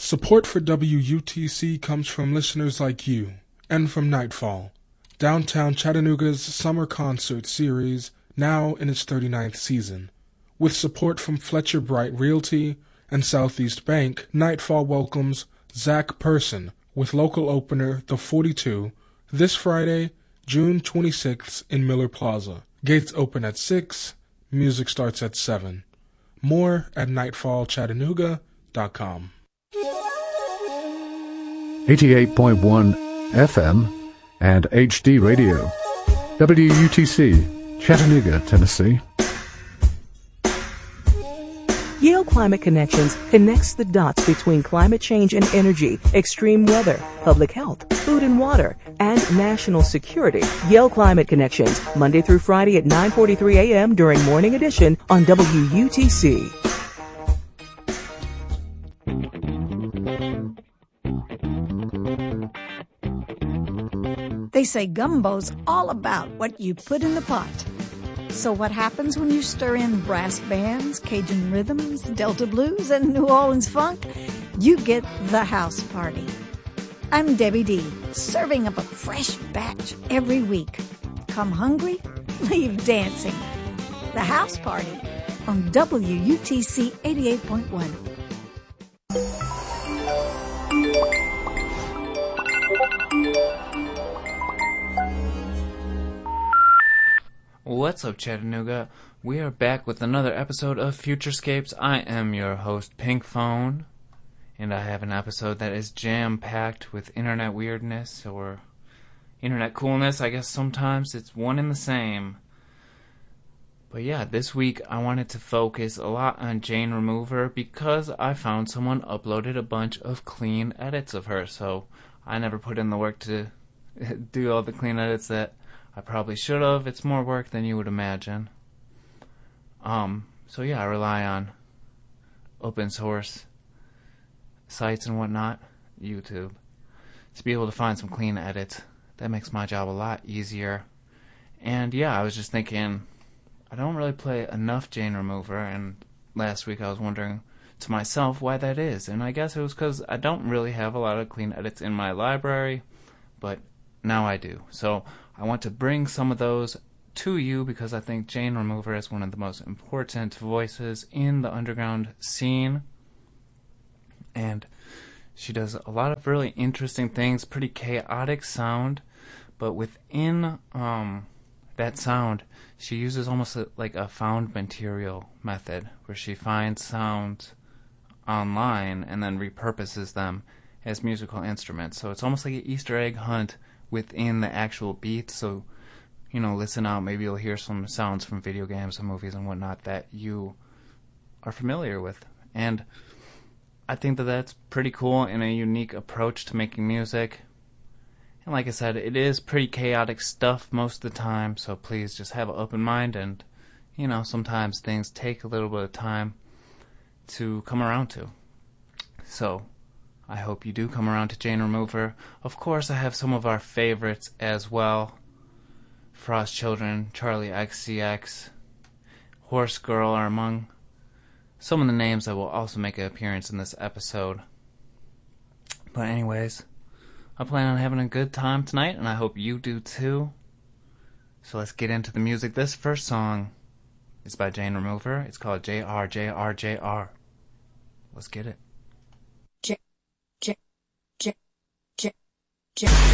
Support for WUTC comes from listeners like you, and from Nightfall, downtown Chattanooga's summer concert series, now in its 39th season. With support from Fletcher Bright Realty and Southeast Bank, Nightfall welcomes Zach Person with local opener The 42 this Friday, June 26th in Miller Plaza. Gates open at 6, music starts at 7. More at nightfallchattanooga.com. 88.1 FM and HD Radio. WUTC, Chattanooga, Tennessee. Yale Climate Connections connects the dots between climate change and energy, extreme weather, public health, food and water, and national security. Yale Climate Connections, Monday through Friday at 9:43 a.m. during Morning Edition on WUTC. They say gumbo's all about what you put in the pot. So what happens when you stir in brass bands, Cajun rhythms, Delta blues, and New Orleans funk? You get the house party. I'm Debbie D, serving up a fresh batch every week. Come hungry, leave dancing. The house party on WUTC 88.1. What's up, Chattanooga? We are back with another episode of Futurescapes. I am your host, Pink Phone, and I have an episode that is jam-packed with internet weirdness or internet coolness. I guess sometimes it's one and the same. But yeah, this week I wanted to focus a lot on Jane Remover because I found someone uploaded a bunch of clean edits of her, so I never put in the work to do all the clean edits that I probably should have. It's more work than you would imagine. So yeah, I rely on open source sites and whatnot, YouTube, to be able to find some clean edits. That makes my job a lot easier. And yeah, I was just thinking, I don't really play enough Jane Remover, and last week I was wondering to myself why that is. And I guess it was because I don't really have a lot of clean edits in my library, but now I do. So I want to bring some of those to you because I think Jane Remover is one of the most important voices in the underground scene. And she does a lot of really interesting things, pretty chaotic sound, but within that sound, she uses almost like a found material method where she finds sounds online and then repurposes them as musical instruments. So it's almost like an Easter egg hunt within the actual beat. So, you know, listen out, maybe you'll hear some sounds from video games and movies and whatnot that you are familiar with. And I think that that's pretty cool and a unique approach to making music. And like I said, it is pretty chaotic stuff most of the time, so please just have an open mind, and, you know, sometimes things take a little bit of time to come around to. So I hope you do come around to Jane Remover. Of course, I have some of our favorites as well. Frost Children, Charlie XCX, Horse Girl are among some of the names that will also make an appearance in this episode. But anyways, I plan on having a good time tonight, and I hope you do too. So let's get into the music. This first song is by Jane Remover. It's called JR. Let's get it.